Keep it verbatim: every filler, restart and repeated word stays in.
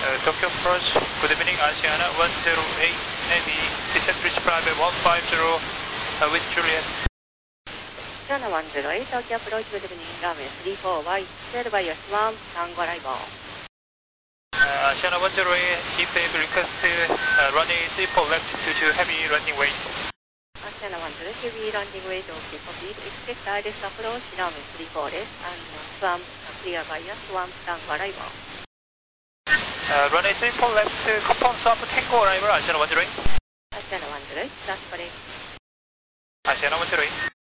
Uh, Tokyo approach, good evening, Asiana one zero eight, Navy, descent reach private one five zero, uh, with Juliet. Asiana one zero eight, Tokyo approach, good evening, runway three four Y, sail by S one, Tango arrival. Uh, Asiana one zero eight, if they request uh, runway three four left due to heavy landing weight. Asiana one zero eight, heavy landing weight, okay, copied, expect I D S approach, runway three four left, and S one, clear by S one, Tango arrival. Uh, runway three four left, confirm swap Tango arrival, Asiana one zero eight. Asiana one zero eight, that's correct. Asiana one zero eight.